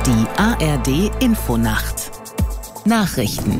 Die ARD Infonacht Nachrichten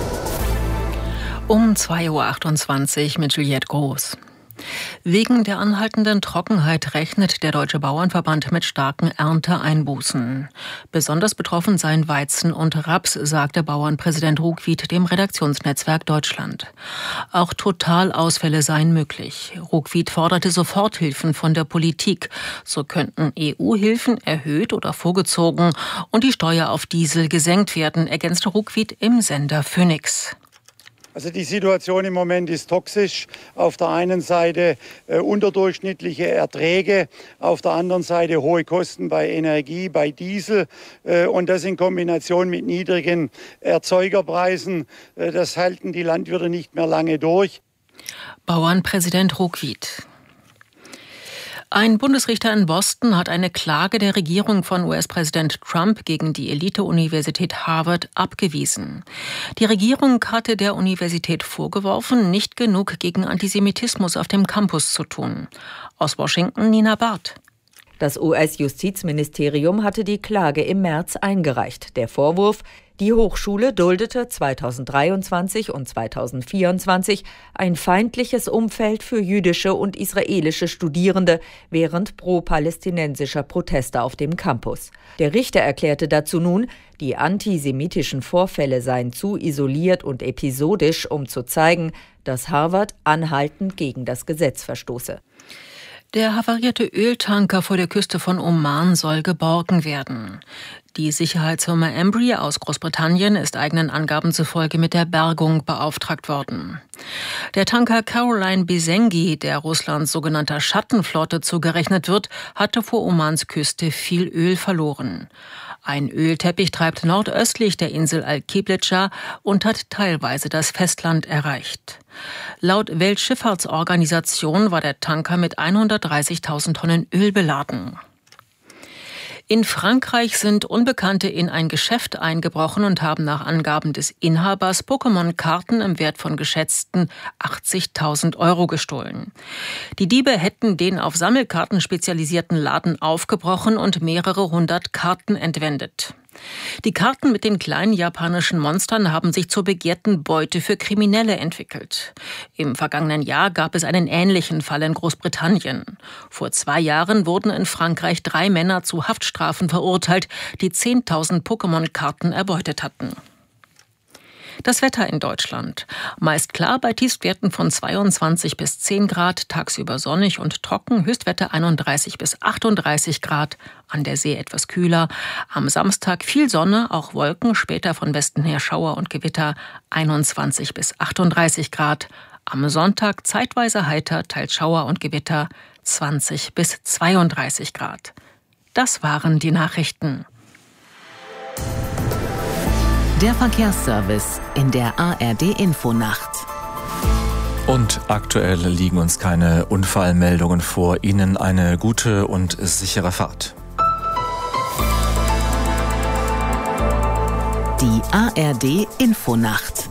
um 2.28 Uhr mit Juliette Groß. Wegen der anhaltenden Trockenheit rechnet der Deutsche Bauernverband mit starken Ernteeinbußen. Besonders betroffen seien Weizen und Raps, sagte Bauernpräsident Ruckwied dem Redaktionsnetzwerk Deutschland. Auch Totalausfälle seien möglich. Ruckwied forderte Soforthilfen von der Politik. So könnten EU-Hilfen erhöht oder vorgezogen und die Steuer auf Diesel gesenkt werden, ergänzte Ruckwied im Sender Phoenix. Also die Situation im Moment ist toxisch. Auf der einen Seite unterdurchschnittliche Erträge, auf der anderen Seite hohe Kosten bei Energie, bei Diesel und das in Kombination mit niedrigen Erzeugerpreisen. Das halten die Landwirte nicht mehr lange durch. Bauernpräsident Ruckwied. Ein Bundesrichter in Boston hat eine Klage der Regierung von US-Präsident Trump gegen die Elite-Universität Harvard abgewiesen. Die Regierung hatte der Universität vorgeworfen, nicht genug gegen Antisemitismus auf dem Campus zu tun. Aus Washington Nina Barth. Das US-Justizministerium hatte die Klage im März eingereicht. Der Vorwurf: Die Hochschule duldete 2023 und 2024 ein feindliches Umfeld für jüdische und israelische Studierende während pro-palästinensischer Proteste auf dem Campus. Der Richter erklärte dazu nun, die antisemitischen Vorfälle seien zu isoliert und episodisch, um zu zeigen, dass Harvard anhaltend gegen das Gesetz verstoße. Der havarierte Öltanker vor der Küste von Oman soll geborgen werden. Die Sicherheitsfirma Embry aus Großbritannien ist eigenen Angaben zufolge mit der Bergung beauftragt worden. Der Tanker Caroline Besengi, der Russlands sogenannter Schattenflotte zugerechnet wird, hatte vor Omans Küste viel Öl verloren. Ein Ölteppich treibt nordöstlich der Insel Al-Kiblitschar und hat teilweise das Festland erreicht. Laut Weltschifffahrtsorganisation war der Tanker mit 130.000 Tonnen Öl beladen. In Frankreich sind Unbekannte in ein Geschäft eingebrochen und haben nach Angaben des Inhabers Pokémon-Karten im Wert von geschätzten 80.000 € gestohlen. Die Diebe hätten den auf Sammelkarten spezialisierten Laden aufgebrochen und mehrere hundert Karten entwendet. Die Karten mit den kleinen japanischen Monstern haben sich zur begehrten Beute für Kriminelle entwickelt. Im vergangenen Jahr gab es einen ähnlichen Fall in Großbritannien. Vor 2 Jahren wurden in Frankreich 3 Männer zu Haftstrafen verurteilt, die 10.000 Pokémon-Karten erbeutet hatten. Das Wetter in Deutschland. Meist klar bei Tiefstwerten von 22 bis 10 Grad, tagsüber sonnig und trocken, Höchstwerte 31 bis 38 Grad, an der See etwas kühler. Am Samstag viel Sonne, auch Wolken, später von Westen her Schauer und Gewitter, 21 bis 38 Grad. Am Sonntag zeitweise heiter, teils Schauer und Gewitter, 20 bis 32 Grad. Das waren die Nachrichten. Der Verkehrsservice in der ARD Infonacht. Und aktuell liegen uns keine Unfallmeldungen vor. Ihnen eine gute und sichere Fahrt. Die ARD Infonacht.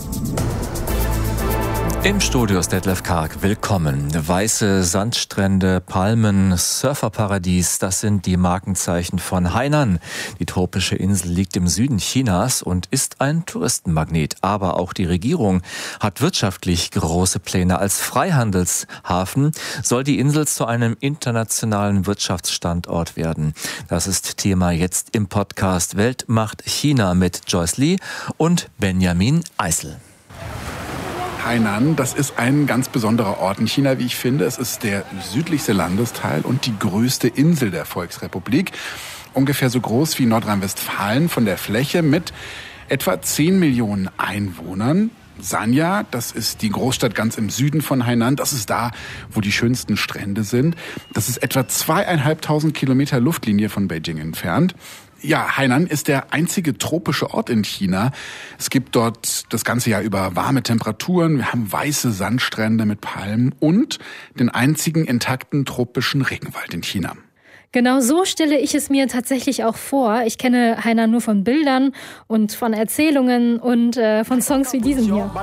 Im Studio ist Detlef Karg. Willkommen. Weiße Sandstrände, Palmen, Surferparadies, das sind die Markenzeichen von Hainan. Die tropische Insel liegt im Süden Chinas und ist ein Touristenmagnet. Aber auch die Regierung hat wirtschaftlich große Pläne. Als Freihandelshafen soll die Insel zu einem internationalen Wirtschaftsstandort werden. Das ist Thema jetzt im Podcast Weltmacht China mit Joyce Lee und Benjamin Eisel. Hainan, das ist ein ganz besonderer Ort in China, wie ich finde. Es ist der südlichste Landesteil und die größte Insel der Volksrepublik. Ungefähr so groß wie Nordrhein-Westfalen von der Fläche mit etwa 10 Millionen Einwohnern. Sanya, das ist die Großstadt ganz im Süden von Hainan. Das ist da, wo die schönsten Strände sind. Das ist etwa 2.500 Kilometer Luftlinie von Beijing entfernt. Ja, Hainan ist der einzige tropische Ort in China. Es gibt dort das ganze Jahr über warme Temperaturen. Wir haben weiße Sandstrände mit Palmen und den einzigen intakten tropischen Regenwald in China. Genau so stelle ich es mir tatsächlich auch vor. Ich kenne Hainan nur von Bildern und von Erzählungen und von Songs wie diesem hier.